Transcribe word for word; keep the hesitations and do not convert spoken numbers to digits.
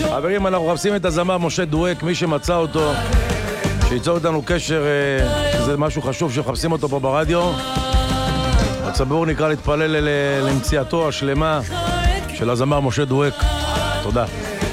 חברים, אנחנו מחפשים את הזמר משה דואק, מי שמצא אותו, שיצור איתנו קשר, זה משהו חשוב שמחפשים אותו פה ברדיו. הציבור נקרא להתפלל למציאתו השלמה של הזמר משה דואק. תודה.